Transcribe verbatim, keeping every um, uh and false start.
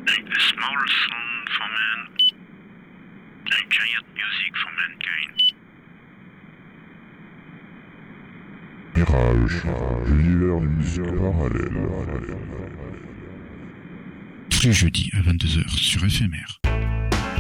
Like the small sound for man, like giant music for mankind. Mirage, l'univers d'une musique parallèle. Tous les jeudis à vingt-deux heures sur F M R.